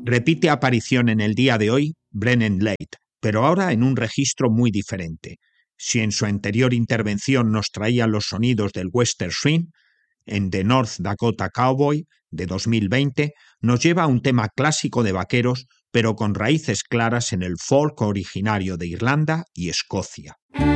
Repite aparición en el día de hoy Brennan Leigh, pero ahora en un registro muy diferente. Si en su anterior intervención nos traía los sonidos del Western Swing, en The North Dakota Cowboy de 2020 nos lleva a un tema clásico de vaqueros, pero con raíces claras en el folk originario de Irlanda y Escocia.